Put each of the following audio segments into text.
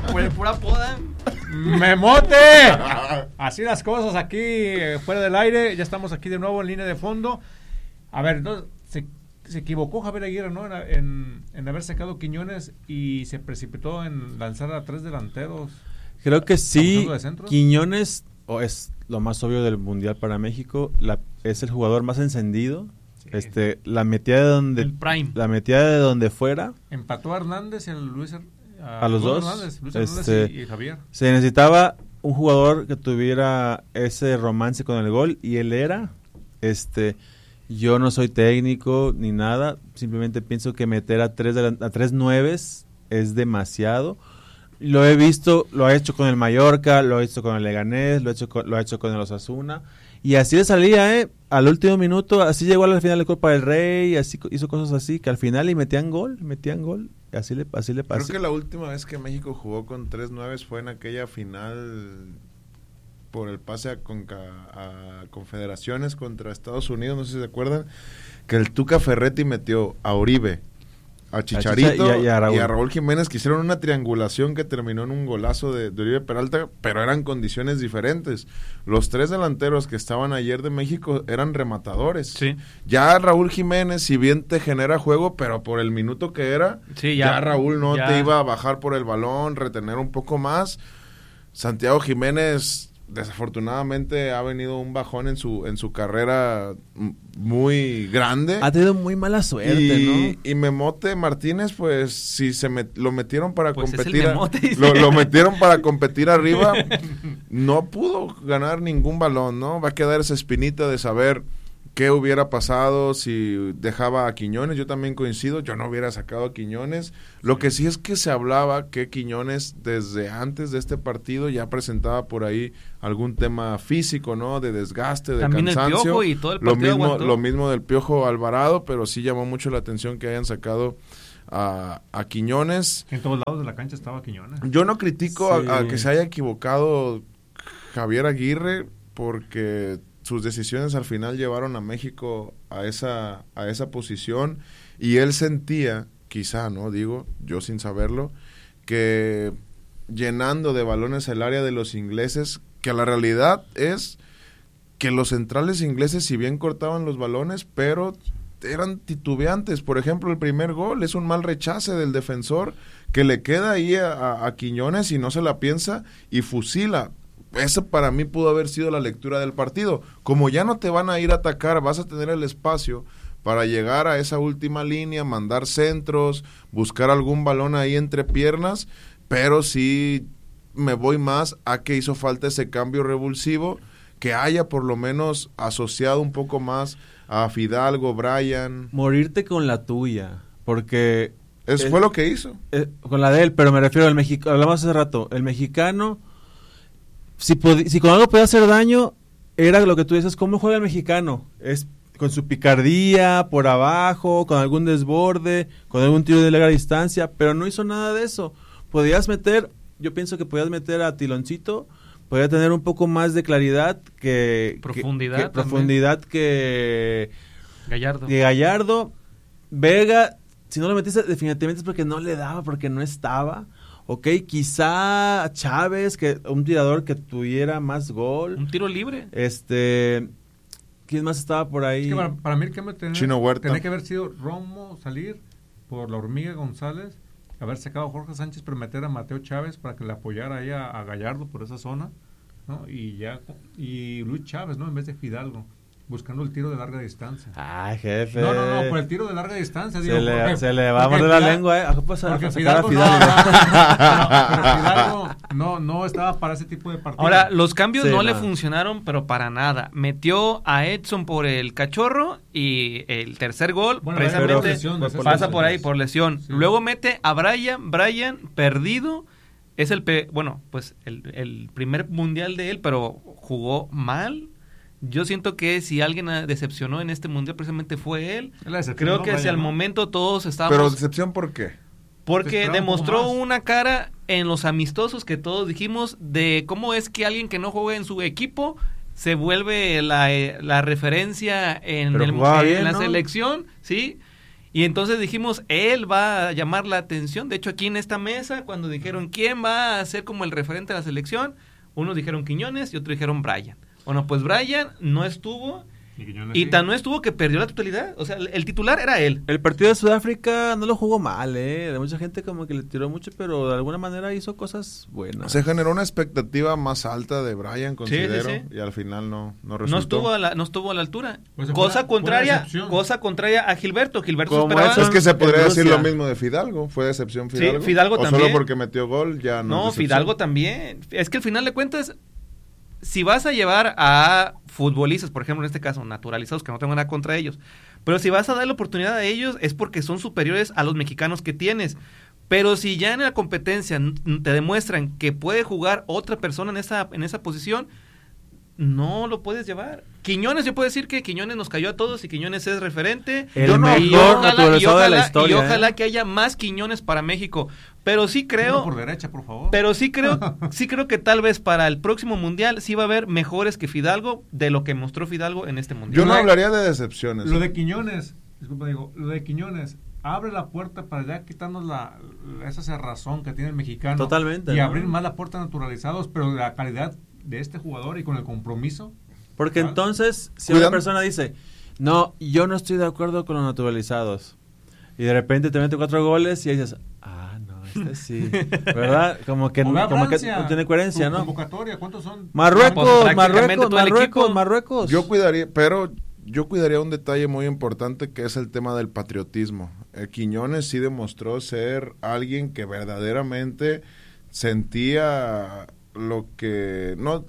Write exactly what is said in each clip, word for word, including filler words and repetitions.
Pues pura poda. ¡Memote! Así las cosas aquí, eh, fuera del aire. Ya estamos aquí de nuevo en línea de fondo. A ver, no, se, se equivocó Javier Aguirre, ¿no? En, en, en haber sacado Quiñones y se precipitó en lanzar a tres delanteros. Creo que sí. De Quiñones oh, es lo más obvio del Mundial para México. La, es el jugador más encendido. Sí. Este, la metía de donde el prime. La metía de donde fuera. Empató a Hernández y a Luis a, a los dos. Hernández, Luis este, Hernández y, y Javier. Se necesitaba un jugador que tuviera ese romance con el gol y él era. Este, yo no soy técnico ni nada. Simplemente pienso que meter a tres a tres nueves es demasiado. Lo he visto, lo ha hecho con el Mallorca, lo ha hecho con el Leganés, lo ha hecho con, lo ha hecho con el Osasuna. Y así le salía, ¿eh? Al último minuto, así llegó a la final de Copa del Rey, así hizo cosas así, que al final y metían gol, metían gol, y así le, así le pasó. Creo que la última vez que México jugó con tres nueves fue en aquella final por el pase a, conca, a Confederaciones contra Estados Unidos, no sé si se acuerdan, que el Tuca Ferretti metió a Uribe, a Chicharito a Chicha y, a, y, a Raúl. y a Raúl Jiménez, que hicieron una triangulación que terminó en un golazo de, de Uribe Peralta, pero eran condiciones diferentes. Los tres delanteros que estaban ayer de México eran rematadores. Sí. Ya Raúl Jiménez, si bien te genera juego, pero por el minuto que era, sí, ya, ya Raúl no ya. te iba a bajar por el balón, retener un poco más. Santiago Jiménez desafortunadamente ha venido un bajón en su en su carrera muy grande. Ha tenido muy mala suerte, y, ¿no? Y Memote Martínez, pues, si se met, lo metieron para pues competir, a, Memote, lo, lo metieron para competir arriba, no pudo ganar ningún balón, ¿no? Va a quedar esa espinita de saber qué hubiera pasado si dejaba a Quiñones. Yo también coincido, yo no hubiera sacado a Quiñones. Lo que sí es que se hablaba que Quiñones desde antes de este partido ya presentaba por ahí algún tema físico, ¿no? De desgaste, de también cansancio. El Piojo y todo el lo partido mismo, aguantó. lo mismo del Piojo Alvarado, pero sí llamó mucho la atención que hayan sacado a, a Quiñones. En todos lados de la cancha estaba Quiñones. Yo no critico sí. a, a que se haya equivocado Javier Aguirre, porque sus decisiones al final llevaron a México a esa a esa posición, y él sentía, quizá, no digo, yo sin saberlo, que llenando de balones el área de los ingleses, que la realidad es que los centrales ingleses si bien cortaban los balones, pero eran titubeantes. Por ejemplo, el primer gol es un mal rechace del defensor que le queda ahí a, a, a Quiñones y no se la piensa y fusila. Eso para mí pudo haber sido la lectura del partido. Como ya no te van a ir a atacar, vas a tener el espacio para llegar a esa última línea, mandar centros, buscar algún balón ahí entre piernas, pero sí me voy más a que hizo falta ese cambio revulsivo, que haya por lo menos asociado un poco más a Fidalgo, Brian. Morirte con la tuya, porque... Eso fue lo que hizo. Eh, con la de él, pero me refiero al mexicano, hablamos hace rato, el mexicano... Si, pod- si con algo podía hacer daño, era lo que tú dices, ¿cómo juega el mexicano? Es con su picardía, por abajo, con algún desborde, con algún tiro de larga distancia, pero no hizo nada de eso. Podías meter, yo pienso que podías meter a Tiloncito, podía tener un poco más de claridad que... Profundidad. Que, que, profundidad que... Gallardo. Que Gallardo. Vega, si no lo metiste, definitivamente es porque no le daba, porque no estaba. Ok, quizá Chávez, que un tirador que tuviera más gol. Un tiro libre. Este, ¿quién más estaba por ahí? Es que para, para mí el cambio tenía, Chino Huerta. tenía que haber sido Romo salir por la Hormiga González, haber sacado a Jorge Sánchez, pero meter a Mateo Chávez para que le apoyara ahí a, a Gallardo por esa zona, ¿no? Y ya y Luis Chávez, ¿no? En vez de Fidalgo, buscando el tiro de larga distancia. Ay, jefe. No, no, no, por el tiro de larga distancia. Se, Digo, le, porque, se le va a morder la lengua, ¿eh? ¿Qué pasa? Porque Sacar a Fidalgo, Fidalgo. No, no, pero, pero Fidalgo no, no estaba para ese tipo de partidos. Ahora, los cambios Sí, no, no le funcionaron, pero para nada. Metió a Edson por el cachorro y el tercer gol, Bueno, precisamente, por lesión, por pasa lesión. por ahí, por lesión. Sí. Luego mete a Brian, Brian perdido. Es el, pe- bueno, pues el, el primer mundial de él, pero jugó mal. Yo siento que si alguien decepcionó en este mundial precisamente fue él. Creo que hacia el momento todos estábamos... Pero decepción, ¿por qué? Porque un demostró poco más. una cara en los amistosos que todos dijimos de cómo es que alguien que no juega en su equipo se vuelve la, eh, la referencia en, Pero el, jugaba en bien, la ¿no? selección, ¿sí? Y entonces dijimos, él va a llamar la atención. De hecho, aquí en esta mesa, cuando dijeron quién va a ser como el referente de la selección, unos dijeron Quiñones y otros dijeron Brian. Bueno, pues Brian no estuvo y, y tan no estuvo que perdió la totalidad. O sea, el, el titular era él. El partido de Sudáfrica no lo jugó mal, ¿eh? De mucha gente como que le tiró mucho, pero de alguna manera hizo cosas buenas. Se generó una expectativa más alta de Brian, considero, sí, sí, sí. y al final no, no resultó. No estuvo a la, no estuvo a la altura. Pues cosa fuera, contraria, fuera cosa contraria a Gilberto. Gilberto Como esperaba... eso Es que se podría decir Rusia. lo mismo de Fidalgo. ¿Fue decepción Fidalgo? Sí, Fidalgo ¿O también. solo porque metió gol ya no No, es decepción? Fidalgo también. Es que al final de cuentas, si vas a llevar a futbolistas, por ejemplo, en este caso, naturalizados, que no tengo nada contra ellos, pero si vas a dar la oportunidad a ellos es porque son superiores a los mexicanos que tienes. Pero si ya en la competencia te demuestran que puede jugar otra persona en esa, en esa posición, no lo puedes llevar. Quiñones, yo puedo decir que Quiñones nos cayó a todos y Quiñones es referente. El Yo no- mejor y ojalá, naturalizado y ojalá, de la historia, y ojalá ¿eh? que haya más Quiñones para México. Pero sí Uno creo... por derecha, por favor. Pero sí creo, sí creo que tal vez para el próximo mundial sí va a haber mejores que Fidalgo de lo que mostró Fidalgo en este mundial. Yo no Lo de- hablaría de decepciones. Lo de Quiñones, disculpa, digo, lo de Quiñones abre la puerta para ya quitarnos la, la- esa cerrazón que tiene el mexicano. Totalmente, Y ¿no? abrir más la puerta a naturalizados, pero la calidad de este jugador y con el compromiso. Porque ¿Vale? entonces, si Cuidado. una persona dice, no, yo no estoy de acuerdo con los naturalizados, y de repente te mete cuatro goles y dices, ah, no, este sí, ¿verdad? Como que, O ve a como que Francia, no tiene coherencia, su ¿no? Convocatoria, ¿cuántos son? Marruecos, Pues, prácticamente Marruecos, todo el Marruecos, equipo. Marruecos. Yo cuidaría, pero yo cuidaría un detalle muy importante que es el tema del patriotismo. Eh, Quiñones sí demostró ser alguien que verdaderamente sentía lo que no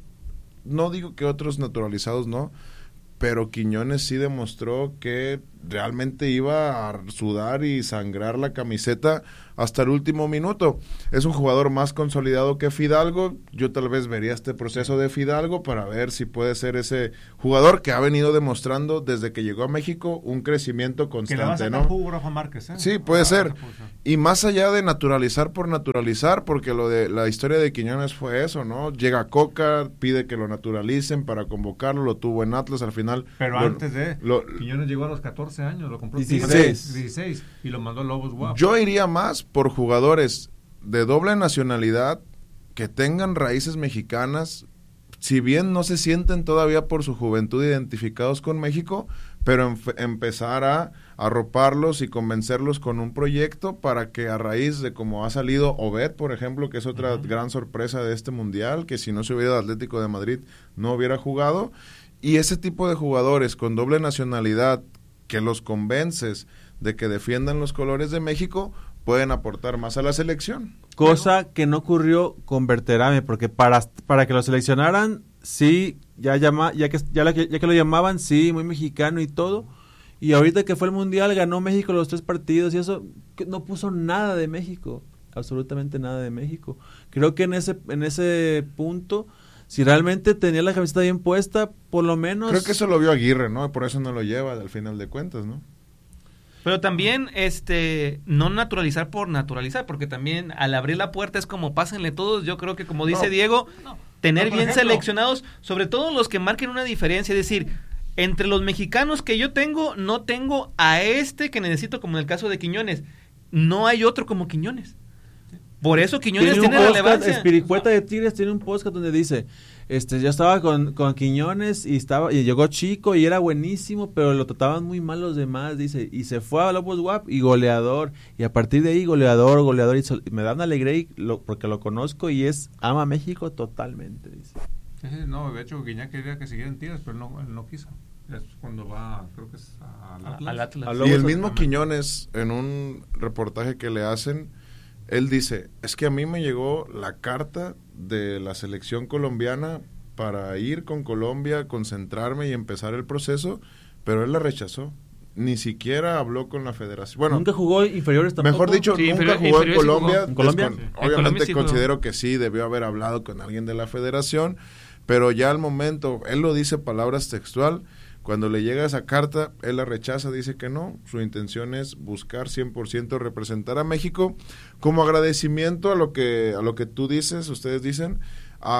no digo que otros naturalizados no, pero Quiñones sí demostró que realmente iba a sudar y sangrar la camiseta hasta el último minuto. Es un jugador más consolidado que Fidalgo. Yo tal vez vería este proceso de Fidalgo para ver si puede ser ese jugador que ha venido demostrando desde que llegó a México un crecimiento Que le va a constante, sacar ¿no? jugo Rafa Márquez, ¿eh? Sí, puede Ah, ser. esa posición. Y más allá de naturalizar por naturalizar, porque lo de la historia de Quiñones fue eso, ¿no? Llega Coca, pide que lo naturalicen para convocarlo, lo tuvo en Atlas, al final... Pero lo- antes de... lo- Quiñones llegó a los catorce años, lo compró dieciséis. Tigres, dieciséis y lo mandó a Lobos Guap. Yo iría más por jugadores de doble nacionalidad que tengan raíces mexicanas, si bien no se sienten todavía por su juventud identificados con México, pero en- empezar a arroparlos y convencerlos con un proyecto para que a raíz de como ha salido Obed, por ejemplo, que es otra Ujú. gran sorpresa de este mundial, que si no se hubiera ido al Atlético de Madrid no hubiera jugado, y ese tipo de jugadores con doble nacionalidad que los convences de que defiendan los colores de México, pueden aportar más a la selección. Cosa que no ocurrió con Berterame, porque para, para que lo seleccionaran, sí, ya llama, ya que ya, la, ya que lo llamaban, sí, muy mexicano y todo. Y ahorita que fue el Mundial, ganó México los tres partidos y eso, que no puso nada de México, absolutamente nada de México. Creo que en ese, en ese punto, si realmente tenía la camiseta bien puesta, por lo menos... Creo que eso lo vio Aguirre, ¿no? Por eso no lo lleva al final de cuentas, ¿no? Pero también, este, no naturalizar por naturalizar, porque también al abrir la puerta es como pásenle todos. Yo creo que, como dice No. Diego, tener No, por bien ejemplo. seleccionados, sobre todo los que marquen una diferencia, es decir, entre los mexicanos que yo tengo, no tengo a este que necesito, como en el caso de Quiñones. No hay otro como Quiñones. Por eso Quiñones Tiene un tiene podcast, relevancia. Espiricueta de Tigres tiene un podcast donde dice, este, yo estaba con, con Quiñones y estaba y llegó chico y era buenísimo, pero lo trataban muy mal los demás, dice, y se fue a Lobos Guap y goleador, y a partir de ahí goleador, goleador, y sol- me da una alegría y lo- porque lo conozco y es, ama a México totalmente, dice. Sí, sí, no, de hecho, Guiñac quería que siguiera en Tigres, pero no, él no quiso. Es cuando va, creo que es al Atlas. Al Atlas. Al Y Lobos el mismo Guap. Quiñones, en un reportaje que le hacen, él dice, es que a mí me llegó la carta de la selección colombiana para ir con Colombia, concentrarme y empezar el proceso, pero él la rechazó. Ni siquiera habló con la federación. Bueno, Nunca jugó inferiores tampoco. mejor dicho, Sí, nunca inferior- jugó en inferiores sí Colombia. jugó. ¿En Colombia? Descon- Sí. En Obviamente Colombia sí jugó. considero que sí, debió haber hablado con alguien de la federación, pero ya al momento, él lo dice palabras textual, cuando le llega esa carta, él la rechaza, dice que no, su intención es buscar cien por ciento representar a México como agradecimiento a lo que a lo que tú dices, ustedes dicen, a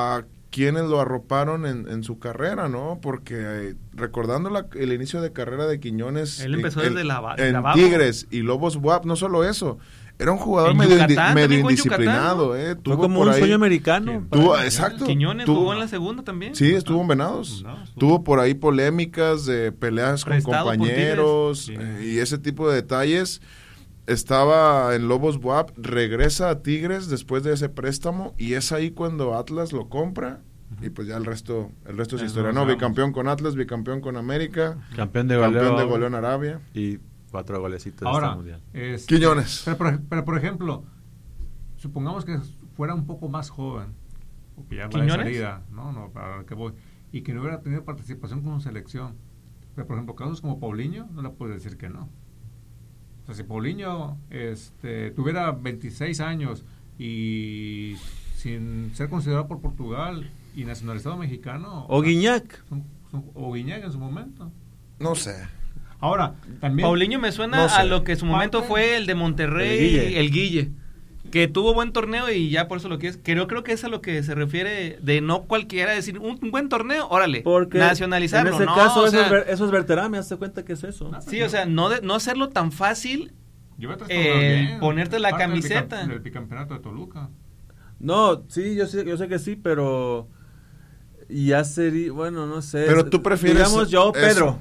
quienes lo arroparon en, en su carrera, ¿no? Porque eh, recordando la, el inicio de carrera de Quiñones Él empezó en, desde la, en de abajo. Tigres y Lobos W A P, no solo eso, era un jugador En medio, Yucatán, indi- medio también jugó en indisciplinado, Yucatán, ¿eh? Fue Tuvo como por un ahí- sueño americano. Tuvo, para- exacto. Quiñones tuvo- jugó en la segunda también. Sí, estuvo en Venados. No, estuvo- Tuvo por ahí polémicas de peleas con Prestado por compañeros Tigres. eh, y ese tipo de detalles. Estaba en Lobos W A P, regresa a Tigres después de ese préstamo y es ahí cuando Atlas lo compra y pues ya el resto el resto es Eso historia, lo ¿no? sabemos. Bicampeón con Atlas, bicampeón con América, Campeón de campeón goleo. de goleo en Arabia. Y cuatro golecitos de Ahora, este mundial. este, Quiñones. Pero por, pero, por ejemplo, supongamos que fuera un poco más joven, porque ya va de ¿Quiñones? salida, no, no, para lo que voy, y que no hubiera tenido participación con selección. Pero, por ejemplo, casos como Paulinho, no le puedes decir que no. O sea, si Paulinho este, tuviera veintiséis años y sin ser considerado por Portugal y nacionalizado mexicano... O Guiñac. son- son- o Guiñac en su momento. No sé. Ahora, también... Paulinho me suena No sé. a lo que en su momento Parte- fue el de Monterrey, El Guille. el Guille, que tuvo buen torneo y ya por eso lo quieres. Creo, creo que es a lo que se refiere de no cualquiera decir un, un buen torneo, órale, Porque nacionalizarlo. en ese no, caso o eso, sea, es ver- eso es Berterame, hazte cuenta que es eso. No, sí, o sea, no, de- no hacerlo tan fácil. Lleva tres Eh, torneos bien. ponerte la Parte del camiseta. bicam- Del bicampeonato de Toluca. No, sí, yo sé, yo sé que sí, pero ya sería, bueno, no sé. Pero tú prefieres Digamos yo, eso. Pedro.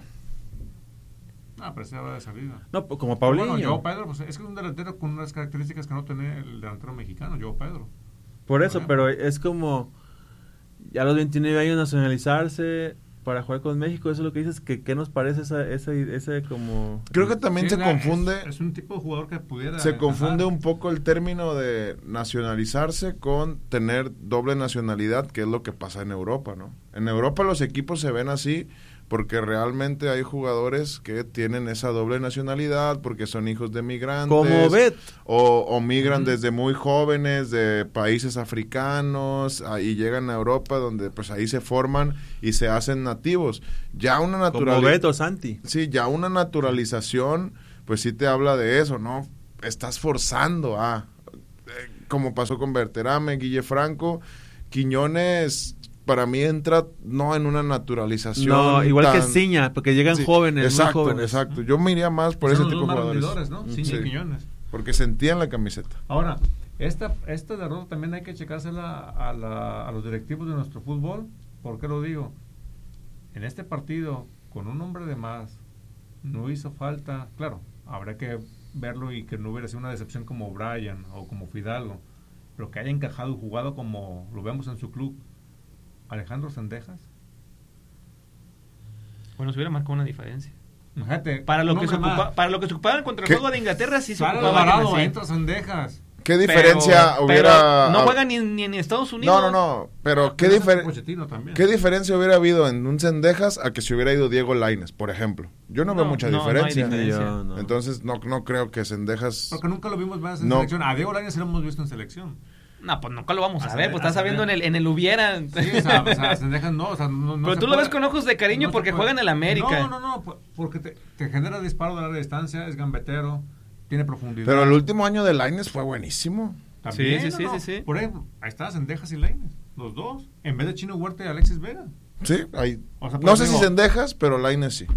Ah, pero ese va de salida. No, pues, como Paulinho. Bueno, Joao Pedro, pues, es que es un delantero con unas características que no tiene el delantero mexicano, Joao Pedro. Por eso, Por pero es como ya a los veintinueve años nacionalizarse para jugar con México, eso es lo que dices, que qué nos parece esa, ese, ese como... Creo que también Sí, se la- confunde Es, es un tipo de jugador que pudiera. se confunde encajar. un poco el término de nacionalizarse con tener doble nacionalidad, que es lo que pasa en Europa, ¿no? En Europa los equipos se ven así porque realmente hay jugadores que tienen esa doble nacionalidad porque son hijos de migrantes. Como Bet. O, o migran Ujú. desde muy jóvenes de países africanos ah, y llegan a Europa donde pues ahí se forman y se hacen nativos. Ya una Como naturalidad... Beto Santi. Sí, ya una naturalización, pues sí te habla de eso, ¿no? Estás forzando a, eh, como pasó con Berterame, Guille Franco, Quiñones, para mí entra no en una naturalización. No, igual que tan- Ciña, porque llegan Sí, jóvenes, exacto, muy jóvenes. exacto. Yo me iría más por Son ese los tipo dos de más jugadores. rendidores, ¿no? Sí. Ciña y Quiñones. Porque sentían la camiseta. Ahora, esta, esta derrota también hay que checársela a, la, a los directivos de nuestro fútbol. ¿Por qué lo digo? En este partido, con un hombre de más, no hizo falta. Claro, habrá que verlo y que no hubiera sido una decepción como Brian o como Fidalgo, pero que haya encajado y jugado como lo vemos en su club. Alejandro Sendejas. Bueno, se hubiera marcado una diferencia. Imagínate, Para lo, un que se, hombre ocupa, más. para lo que se ocupaban contra el ¿Qué? juego de Inglaterra, sí se Sale ocupaban. Alvarado, así. entra Sendejas. ¿Qué diferencia Pero- hubiera...? pero no juegan ni, ni en Estados Unidos. No, no, no, pero ¿qué, Pero difer- Pochettino también. ¿qué diferencia hubiera habido en un Sendejas a que se hubiera ido Diego Lainez, por ejemplo? Yo no, veo No, mucha no, no hay diferencia. diferencia. Yo no. Entonces no, no creo que Sendejas... Porque nunca lo vimos más en No. selección. A Diego Lainez sí lo hemos visto en selección. No, pues nunca lo vamos a, A ver, saber, pues a estás saber. sabiendo en el, en el hubiera. Sí, o sea, o sea, Sendejas no, o sea, no, no Pero se tú lo puede- ves con ojos de cariño no se porque puede. juega en el América. No, no, no, por- porque te, te genera disparo de larga distancia, es gambetero, tiene profundidad. Pero el último año de Lainez fue buenísimo. También, Sí, sí, ¿no? sí, sí, sí. Por ejemplo, ahí está Sendejas y Lainez, los dos, en vez de Chino Huerta y Alexis Vega. Sí, ahí. O sea, No pues sé si digo- Sendejas, pero Lainez sí.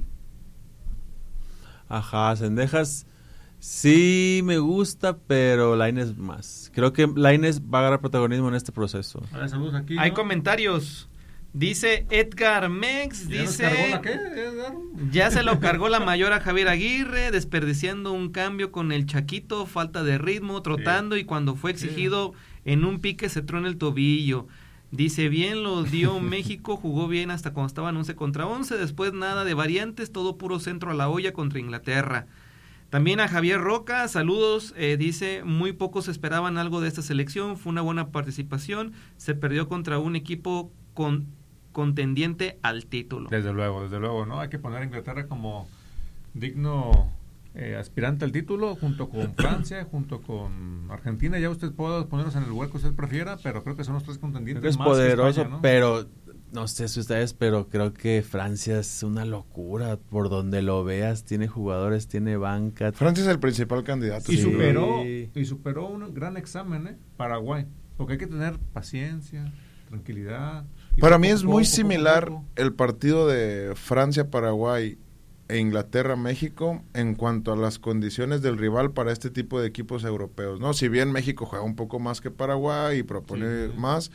Ajá, Sendejas sí me gusta, pero Lainez más. Creo que Lainez va a agarrar protagonismo en este proceso. A ver, saludos aquí. Hay ¿no? comentarios. Dice Edgar Mex, ¿Ya nos dice... cargó la qué, Edgar? Ya se lo cargó la mayor a Javier Aguirre, desperdiciando un cambio con el Chaquito, falta de ritmo, trotando, y cuando fue exigido en un pique se trona el tobillo. Dice, bien lo dio México, jugó bien hasta cuando estaban once contra once, después nada de variantes, todo puro centro a la olla contra Inglaterra. También a Javier Roca, saludos, eh, dice, muy pocos esperaban algo de esta selección, fue una buena participación, se perdió contra un equipo con, contendiente al título. Desde luego, desde luego, ¿no? Hay que poner a Inglaterra como digno eh, aspirante al título, junto con Francia, junto con Argentina. Ya usted puede ponerlos en el lugar que usted prefiera, pero creo que son los tres contendientes Creo que es más que poderoso, España, ¿no? pero no sé si ustedes, pero creo que Francia es una locura. Por donde lo veas, tiene jugadores, tiene banca. Francia es el principal candidato. Y Sí. superó, y superó un gran examen, ¿eh? Paraguay. Porque hay que tener paciencia, tranquilidad. Para mí es muy similar el partido de Francia-Paraguay e Inglaterra-México en cuanto a las condiciones del rival para este tipo de equipos europeos, ¿no? Si bien México juega un poco más que Paraguay y propone sí, más,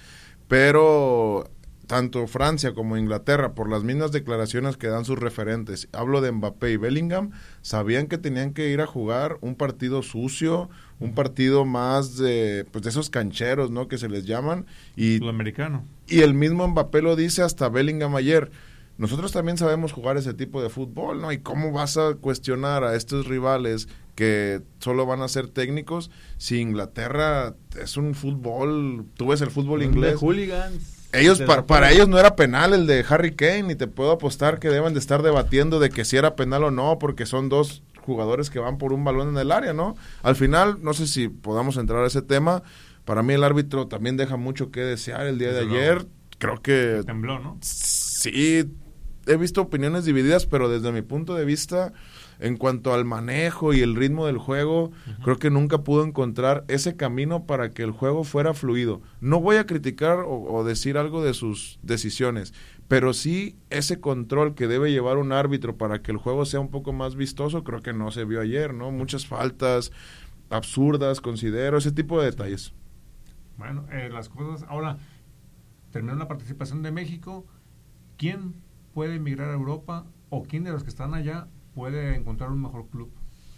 pero tanto Francia como Inglaterra, por las mismas declaraciones que dan sus referentes, hablo de Mbappé y Bellingham, sabían que tenían que ir a jugar un partido sucio, un partido más de, pues de esos cancheros, ¿no? Que se les llaman. Y, Sudamericano. Y el mismo Mbappé lo dice hasta Bellingham ayer. Nosotros también sabemos jugar ese tipo de fútbol, ¿no? ¿Y cómo vas a cuestionar a estos rivales que solo van a ser técnicos si Inglaterra es un fútbol, tú ves el fútbol inglés? De hooligans. Ellos, para, para ellos no era penal el de Harry Kane, y te puedo apostar que deben de estar debatiendo de que si era penal o no, porque son dos jugadores que van por un balón en el área, ¿no? Al final, no sé si podamos entrar a ese tema, para mí el árbitro también deja mucho que desear el día de ayer, creo que... Tembló, ¿no? Sí, he visto opiniones divididas, pero desde mi punto de vista, en cuanto al manejo y el ritmo del juego, uh-huh. creo que nunca pudo encontrar ese camino para que el juego fuera fluido. No voy a criticar o, o decir algo de sus decisiones, pero sí ese control que debe llevar un árbitro para que el juego sea un poco más vistoso, creo que no se vio ayer, ¿no? Muchas faltas absurdas, considero, ese tipo de detalles. Bueno, eh, las cosas... Ahora, terminó la participación de México. ¿Quién puede emigrar a Europa o quién de los que están allá puede encontrar un mejor club?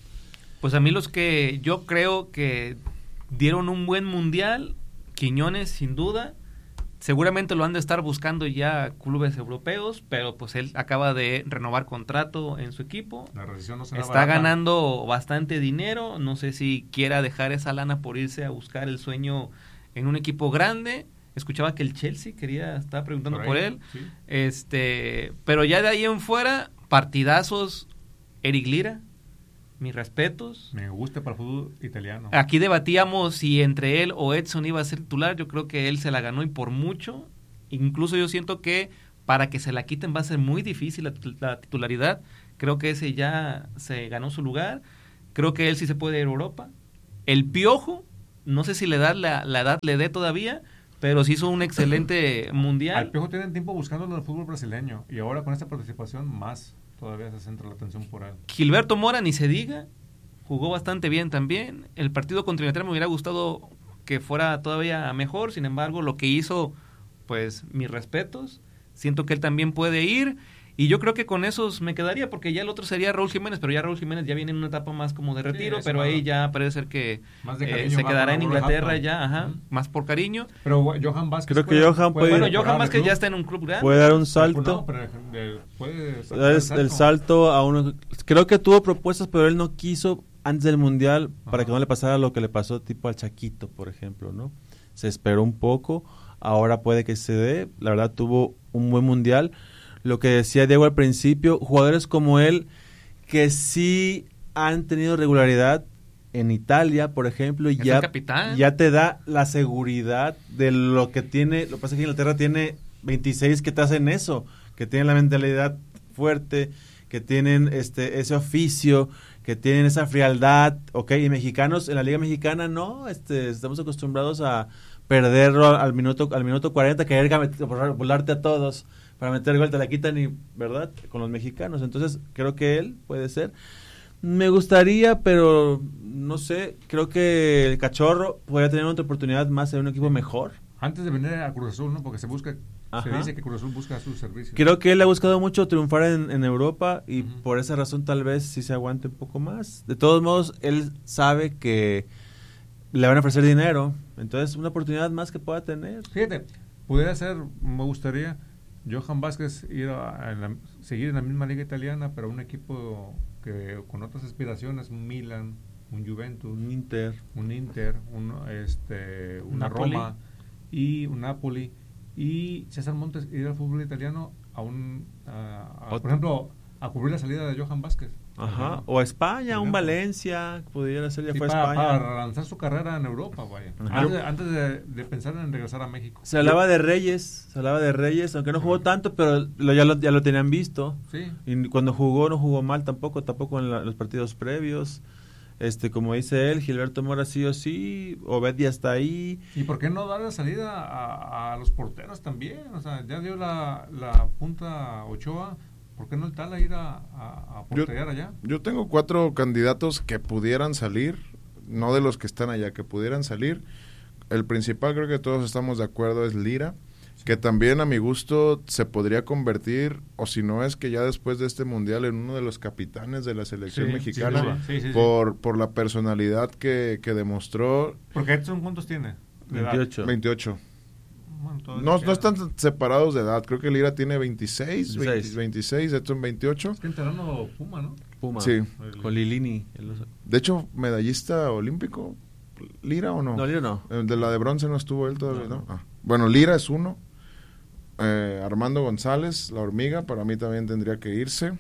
Pues a mí los que yo creo que dieron un buen mundial, Quiñones sin duda, seguramente lo han de estar buscando ya clubes europeos, pero pues él acaba de renovar contrato en su equipo, la rescisión no se está barata. ganando bastante dinero, no sé si quiera dejar esa lana por irse a buscar el sueño en un equipo grande. Escuchaba que el Chelsea quería, estaba preguntando por, ahí, por él, sí. este, pero ya de ahí en fuera, partidazos. Eric Lira, mis respetos. Me gusta para el fútbol italiano. Aquí debatíamos si entre él o Edson iba a ser titular, yo creo que él se la ganó y por mucho, incluso yo siento que para que se la quiten va a ser muy difícil la, la titularidad, creo que ese ya se ganó su lugar, creo que él sí se puede ir a Europa. El Piojo, no sé si la edad, la, la edad le dé todavía, pero sí hizo un excelente mundial. Al Piojo tienen tiempo buscándolo en el fútbol brasileño y ahora con esta participación más todavía se centra la atención por él. Gilberto Mora, ni se diga, jugó bastante bien también. El partido contra Inglaterra me hubiera gustado que fuera todavía mejor, sin embargo, lo que hizo, pues, mis respetos. Siento que él también puede ir, y yo creo que con esos me quedaría, porque ya el otro sería Raúl Jiménez, pero ya Raúl Jiménez ya viene en una etapa más como de retiro, sí, pero ahí ya parece ser que cariño, eh, se quedará en Inglaterra ya, ajá, uh-huh. más por cariño. Pero Johan Vázquez creo que Johan puede, bueno, Johan Vázquez ya está en un club grande. Puede dar un salto. No, pero puede dar el, salto. el salto a uno. Creo que tuvo propuestas, pero él no quiso antes del Mundial, ajá. para que no le pasara lo que le pasó tipo al Chaquito, por ejemplo, ¿no? Se esperó un poco, ahora puede que se dé. La verdad tuvo un buen Mundial. Lo que decía Diego al principio, jugadores como él que sí han tenido regularidad en Italia, por ejemplo, y ya, ya te da la seguridad de lo que tiene. Lo que pasa es que Inglaterra tiene veintiséis que te hacen eso, que tienen la mentalidad fuerte, que tienen este ese oficio, que tienen esa frialdad, ok, y mexicanos en la Liga Mexicana no, este estamos acostumbrados a perderlo al minuto al minuto cuarenta, querer volarte a todos para meter gol, te la quitan, y ¿verdad? Con los mexicanos. Entonces creo que él puede ser. Me gustaría, pero no sé, creo que el Cachorro podría tener otra oportunidad más en un equipo mejor. Antes de venir a Cruz Azul, ¿no? Porque se busca, Ajá. se dice que Cruz Azul busca sus servicios. Creo que él ha buscado mucho triunfar en, en Europa, y uh-huh. por esa razón tal vez sí se aguante un poco más. De todos modos, él sabe que le van a ofrecer dinero, entonces una oportunidad más que pueda tener. Fíjate, pudiera ser, me gustaría Johan Vázquez ir a, a la, seguir en la misma liga italiana, pero un equipo que con otras aspiraciones, un Milan, un Juventus, un Inter, un Inter, un, este, una Napoli. Roma y un Napoli, y César Montes ir al fútbol italiano a un, a, a, por ejemplo, a cubrir la salida de Johan Vázquez. Ajá, o a España, un Valencia, pudiera ser, ya sí, fue para, España. para lanzar su carrera en Europa, vaya. Antes, de, antes de, de pensar en regresar a México. Se hablaba de Reyes, se hablaba de Reyes, aunque no jugó sí. tanto, pero lo, ya, lo, ya lo tenían visto. Sí. Y cuando jugó, no jugó mal tampoco, tampoco en la, los partidos previos. Este, como dice él, Gilberto Mora sí o sí, Obed ya está ahí. ¿Y por qué no darle salida a, a los porteros también? O sea, ya dio la, la punta Ochoa, ¿por qué no el Tala ir a, a, a porterear yo, allá? Yo tengo cuatro candidatos que pudieran salir, no de los que están allá, que pudieran salir. El principal, creo que todos estamos de acuerdo, es Lira, que también a mi gusto se podría convertir, o si no es que ya después de este mundial, en uno de los capitanes de la selección Sí, mexicana, sí, sí, sí, sí. por, por la personalidad que, que demostró. Porque Edson, ¿cuántos tiene? De edad. veintiocho. veintiocho. Bueno, todavía No, queda. no están separados de edad, creo que Lira tiene veintiséis, veintiséis. veinte, veintiséis, Edson veintiocho. Es que enterando Puma, ¿no? Puma. Sí. Con Lilini. El- De hecho, medallista olímpico, ¿Lira o no? No, Lira no. Eh, De la de bronce no estuvo él todavía, No, ¿no? Ah. Bueno, Lira es uno. Eh, Armando González, la hormiga, para mí también tendría que irse.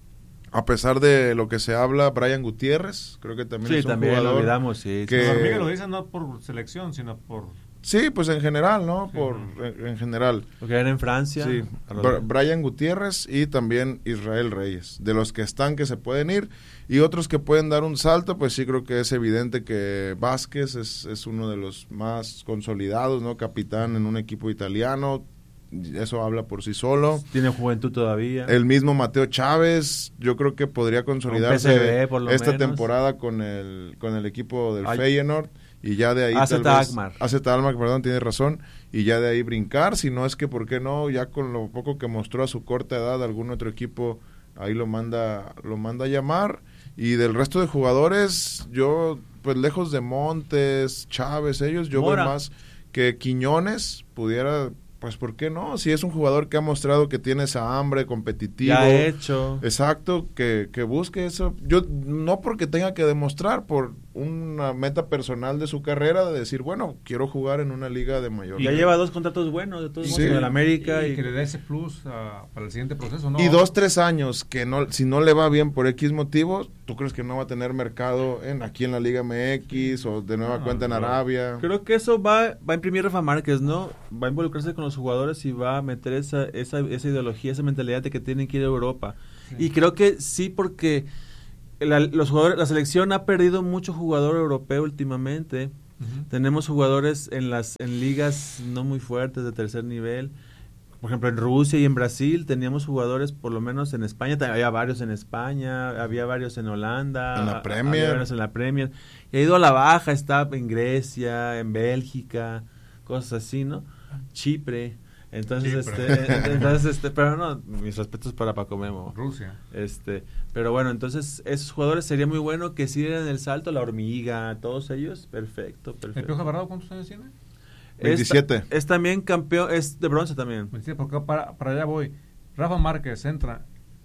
A pesar de lo que se habla, Brian Gutiérrez, creo que también Sí, es un también lo jugador. olvidamos, sí. que- La hormiga lo dicen no por selección, sino por... Sí, pues en general, ¿no? Sí, Por no. en, en general. Porque era en Francia. Sí, a Br- los- Brian Gutiérrez y también Israel Reyes. De los que están que se pueden ir y otros que pueden dar un salto, pues sí creo que es evidente que Vázquez es, es uno de los más consolidados, ¿no? Capitán en un equipo italiano, eso habla por sí solo. Tiene juventud todavía. El mismo Mateo Chávez, yo creo que podría consolidarse P S V, por lo esta menos. temporada con el con el equipo del Ay. Feyenoord y ya de ahí A Z tal vez- Alkmaar. A Z Alkmaar, perdón, tiene razón, y ya de ahí brincar, si no es que por qué no, ya con lo poco que mostró a su corta edad algún otro equipo ahí lo manda lo manda a llamar. Y del resto de jugadores, yo pues lejos de Montes, Chávez, ellos yo Mora. veo más que Quiñones pudiera, pues ¿por qué no? Si es un jugador que ha mostrado que tiene esa hambre competitiva. Ya hecho. Exacto, que, que busque eso. Yo no porque tenga que demostrar, por una meta personal de su carrera, de decir, bueno, quiero jugar en una liga de mayor. Ya lleva dos contratos buenos, de todos Sí. modos, en el América. y, Y, que le dé ese plus a- para el siguiente proceso, ¿no? Y dos, tres años que no, si no le va bien por X motivos, ¿tú crees que no va a tener mercado en aquí en la Liga M X o de nueva No, cuenta en pero- Arabia? creo que eso va, va a imprimir Rafa Márquez, ¿no? Va a involucrarse con los jugadores y va a meter esa, esa, esa ideología, esa mentalidad de que tienen que ir a Europa. Sí. Y creo que sí, porque la, los jugadores, la selección ha perdido mucho jugador europeo últimamente. Ujú. Tenemos jugadores en las en ligas no muy fuertes de tercer nivel. Por ejemplo, en Rusia y en Brasil teníamos jugadores, por lo menos en España, ta- había varios en España, había varios en Holanda, En la a- Premier. había varios en la Premier. Y ha ido a la baja, está en Grecia, en Bélgica, cosas así, ¿no? Chipre. Entonces, Chipre. este, entonces, este, pero no, mis respetos para Paco Memo. Rusia. Este, pero bueno, entonces esos jugadores sería muy bueno que si dieran el salto, la hormiga, todos ellos, perfecto, ¿El perfecto. Piojo Alvarado cuántos años tiene? veintisiete. Es, es también campeón, es de bronce también. veintisiete, porque para, para allá voy. Rafa Márquez entra.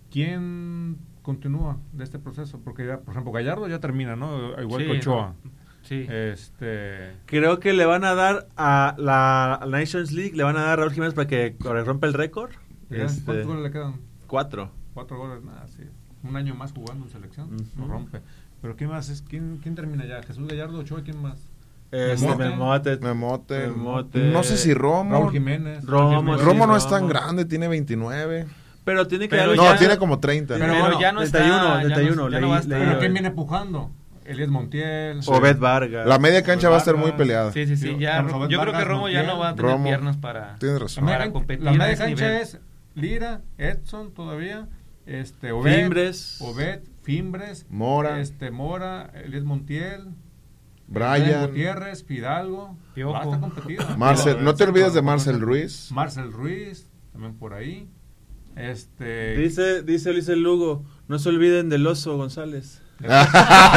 ¿Quién continúa de este proceso? Porque ya, por ejemplo, Gallardo ya termina, ¿no? Igual Sí, que Ochoa. Sí. Este... Creo que le van a dar a la a la Nations League, le van a dar a Raúl Jiménez para que rompa el récord. ¿le quedan- Este, ¿Cuántos goles le quedan? cuatro. Cuatro goles, nada, sí. Un año más jugando en selección, Ujú. lo rompe. Pero ¿quién más es? ¿Quién, quién termina ya? ¿Jesús Gallardo, Ochoa? ¿Quién más? Este, Memote. Memote. Memote. Memote. No sé si Romo. Raúl Jiménez. Romo, Jiménez. sí, Romo no es tan Romo. grande, tiene veintinueve. Pero tiene que Pero darle No, ya- tiene como treinta. Pero, bueno, ya no está. treinta y uno, ya no- treinta y uno, ya no leí- va a estar. leí ¿Pero hoy. quién viene empujando? Elías Montiel. Obed Vargas. La media cancha va a estar muy Vargas. peleada. Sí, sí, sí. Yo- Ya, Carlos yo creo que Vargas, Romo ya Montiel. no va a tener Romo. piernas para. Tienes La razón. media, Para can- competir la a media ese cancha nivel. es Lira, Edson todavía, este, Obed, Fimbres. Obed, Fimbres, Mora. este, Mora, Elías Montiel, Brian. Gutiérrez, Fidalgo, Piojo. va a estar competida. Marcel, no te olvides de Marcel Ruiz. Marcel Ruiz, también por ahí. Este, Dice, dice Luis el Lugo, no se olviden del Oso González. el, el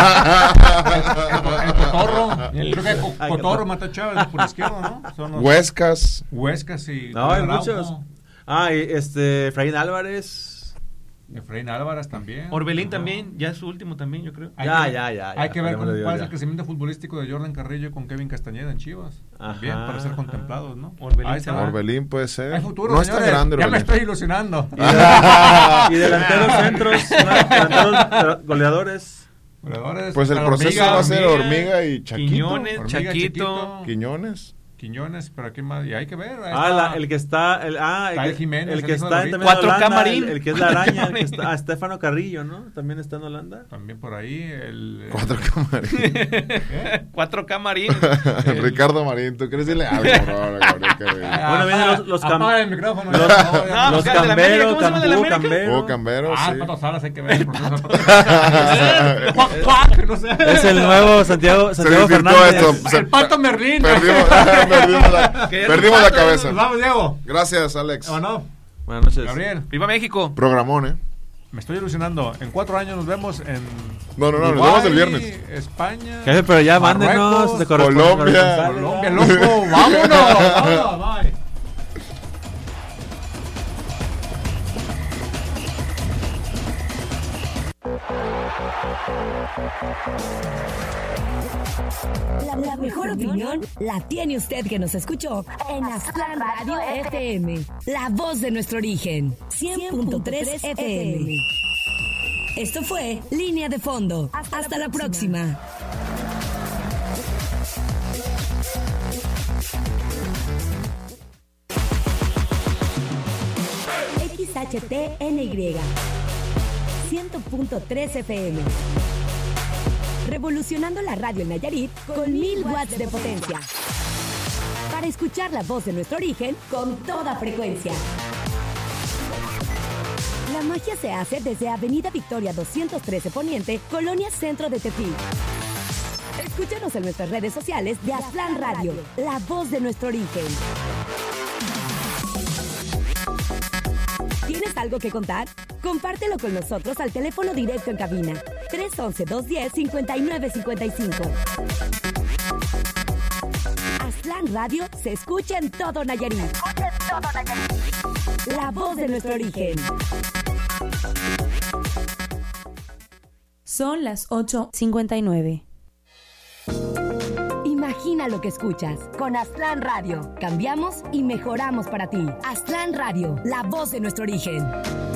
Cotorro, creo que Co- Ay, Cotorro no. mata Chávez por izquierda, ¿no? Son los Huescas. Huescas y No, hay Araujo. muchos. Ah, y este, Efraín Álvarez. Efraín Álvarez también. Orbelín Ajá. también, ya es su último también, yo creo. Hay Ya, que- ya, ya, ya, Hay que ver por el cómo, amor de Dios, cuál es ya. el crecimiento futbolístico de Jordan Carrillo con Kevin Castañeda en Chivas. También, Ajá, para ser ajá. contemplados, ¿no? Orbelín Ahí se está. va. Orbelín puede ser. Hay futuro, no está señores. grande, Ya me Orbelín. estoy ilusionando. Y, de- y delanteros centros, ¿no? delanteros goleadores. Goleadores, Pues el la proceso hormiga, va a ser hormiga, hormiga y Chaquito. Quiñones, Hormiga, Chaquito. Chiquito. Quiñones. Quiñones, pero aquí más, y hay que ver. ahí Ah, está- la- el que está, el, ah, el Está que, el Jiménez, el el que hijo de está David. también en cuatro K Holanda, Marín. el, el que es la araña, el que está, ah, Estefano Carrillo, ¿no? También está en Holanda. También por ahí, el... Cuatro Camarín. ¿Eh? cuatro K Marín. Ricardo Marín, ¿tú crees decirle algo, bro? Gabriel, que- Bueno, vienen los- los cam- Apaga el micrófono. los- ya, no, ya no, Los ¿el de la América? Camberos, ¿Cómo se llama el de la Cambú, América? Cambero. Oh, Cambero, Ah, sí. el Pato Salas hay que ver. el proceso. Cuac, cuac, no sé. Es el nuevo Santiago, Se Santiago desvirtuó Fernández. esto. Se- El Pato Merlín. Perdimos, perdimos la, Que ya perdimos no la falta, cabeza. Nos vamos, Diego. Gracias, Alex. ¿O no? Buenas noches. Gabriel, ¡Viva México! Programón, ¿eh? me estoy ilusionando. En cuatro años nos vemos en... No, no, no, nos Uruguay, vemos el viernes. España. Jefe, pero ya Marruecos, mándenos de correspon- Colombia. corresponsales, Colombia, ya. loco. Vámonos. Vámonos, bye. La, la mejor opinión la tiene usted que nos escuchó en Aztlán Radio F M. La voz de nuestro origen. cien punto tres F M. Esto fue Línea de Fondo. Hasta, la próxima. X H T N Y cien punto tres F M. Revolucionando la radio en Nayarit con mil watts de potencia. Para escuchar la voz de nuestro origen con toda frecuencia. La magia se hace desde Avenida Victoria doscientos trece Poniente, Colonia Centro de Tepic. Escúchanos en nuestras redes sociales de Aztlán Radio, la voz de nuestro origen. ¿Tienes algo que contar? Compártelo con nosotros al teléfono directo en cabina tres once, dos diez, cincuenta y nueve cincuenta y cinco. Aztlán Radio se escucha en todo Nayarit. La voz de nuestro origen. Son las ocho cincuenta y nueve. Imagina lo que escuchas. Con Aztlán Radio. Cambiamos y mejoramos para ti. Aztlán Radio, la voz de nuestro origen.